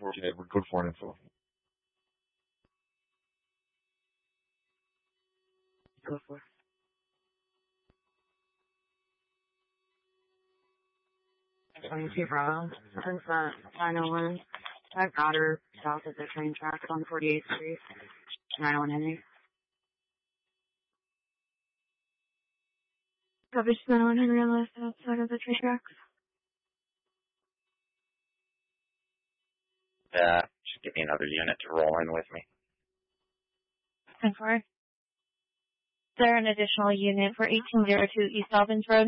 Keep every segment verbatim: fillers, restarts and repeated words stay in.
fortunate. We're good for info. Go for it. twenty-two Bravo. Since that nine oh one, I've got her south at the train tracks on forty-eighth Street. nine oh one Henry. Copy nine oh one Henry on the left outside of the train tracks. Uh, just give me another unit to roll in with me. ten four. Is there an additional unit for eighteen oh two East Albans Road?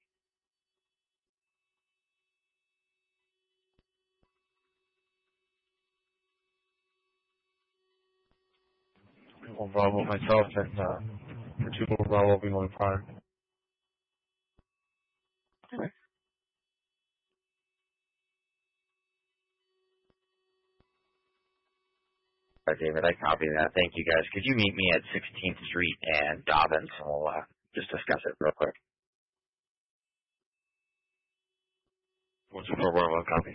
One Bravo myself and uh, for two more Bravo will be going prior. Okay. All right, David, I copy that. Thank you, guys. Could you meet me at sixteenth Street and Dobbins, and we'll uh, just discuss it real quick. What's for Bravo? Copy.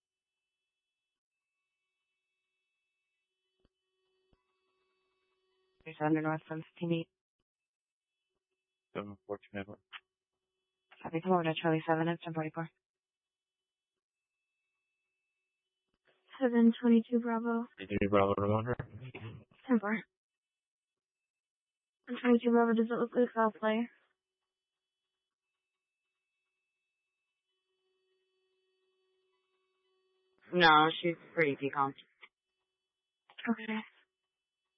There's under North seventeen. seven fourteen Edward. Copy, come over to Charlie seven at ten forty-four. seven twenty-two Bravo. eighteen Bravo, remember? ten four. And twenty-two Bravo, does it look like foul play? No, she's pretty decom. Okay.